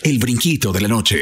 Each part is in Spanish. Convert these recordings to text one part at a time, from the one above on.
El brinquito de la noche.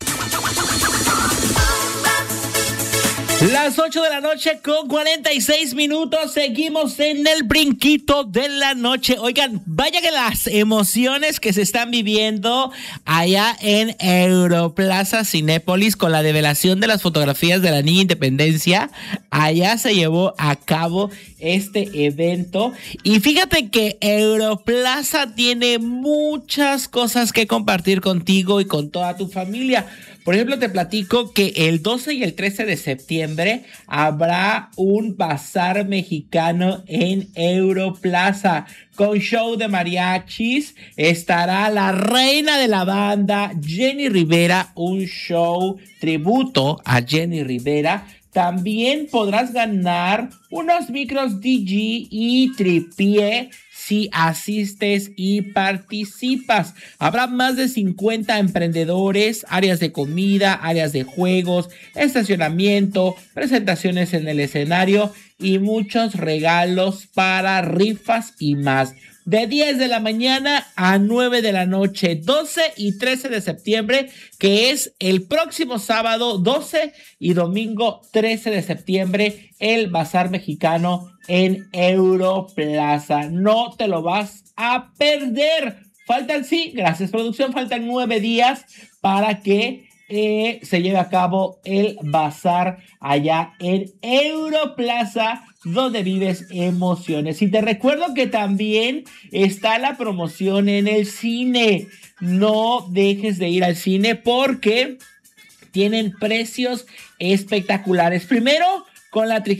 Las 8 de la noche con 46 minutos, seguimos en el brinquito de la noche. Oigan, vaya que las emociones que se están viviendo allá en Europlaza Cinépolis con la develación de las fotografías de la Niña Independencia. Allá se llevó a cabo este evento y fíjate que Europlaza tiene muchas cosas que compartir contigo y con toda tu familia. Por ejemplo, te platico que el 12 y el 13 de septiembre habrá un bazar mexicano en Europlaza con show de mariachis. Estará la reina de la banda, Jenny Rivera, un show tributo a Jenny Rivera. También podrás ganar unos micros DG y tripié si asistes y participas. Habrá más de 50 emprendedores, áreas de comida, áreas de juegos, estacionamiento, presentaciones en el escenario y muchos regalos para rifas y más. De 10 de la mañana a 9 de la noche, 12 y 13 de septiembre, que es el próximo sábado 12 y domingo 13 de septiembre, el Bazar Mexicano en Europlaza. No te lo vas a perder. Faltan, sí, gracias producción, faltan 9 días para que se lleve a cabo el bazar allá en Europlaza, donde vives emociones. Y te recuerdo que también está la promoción en el cine. No dejes de ir al cine porque tienen precios espectaculares. Primero, con el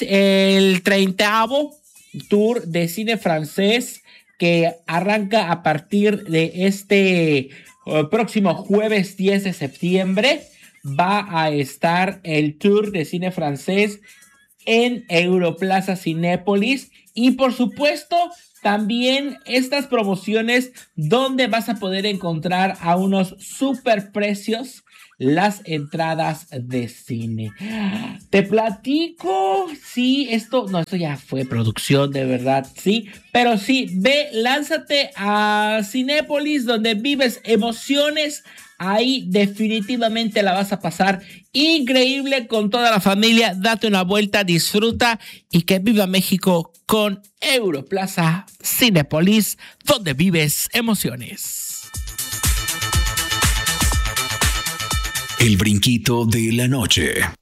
30º tour de cine francés que arranca a partir de este próximo jueves 10 de septiembre, va a estar el tour de cine francés en Europlaza Cinépolis. Y por supuesto también estas promociones donde vas a poder encontrar a unos super precios las entradas de cine. Te platico, sí, esto ya fue producción de verdad, sí, pero sí, ve, lánzate a Cinépolis donde vives emociones. Ahí definitivamente la vas a pasar increíble con toda la familia. Date una vuelta, disfruta y que viva México con Europlaza Cinépolis, donde vives emociones. El brinquito de la noche.